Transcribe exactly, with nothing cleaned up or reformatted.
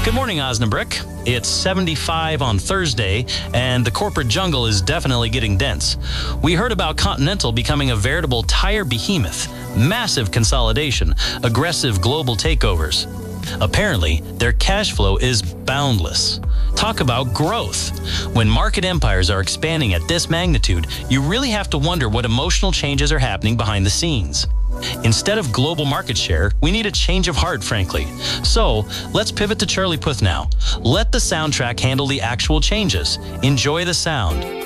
Good morning, Osnabrück. It's seventy-five on Thursday, and the corporate jungle is definitely getting dense. We heard about Continental becoming a veritable tire behemoth, massive consolidation, aggressive global takeovers. Apparently, their cash flow is boundless. Talk about growth. When market empires are expanding at this magnitude, you really have to wonder what emotional changes are happening behind the scenes. Instead of global market share, we need a change of heart, frankly. So, let's pivot to Charlie Puth now. Let the soundtrack handle the actual changes. Enjoy the sound.